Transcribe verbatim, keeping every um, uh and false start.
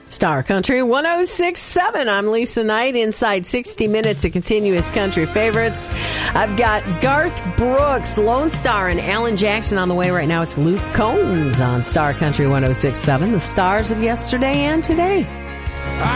Star Country one oh six point seven. I'm Lisa Knight. Inside sixty minutes of continuous country favorites. I've got Garth Brooks, Lone Star, and Alan Jackson on the way right now. It's Luke Combs on Star Country one oh six point seven. The stars of yesterday and today. I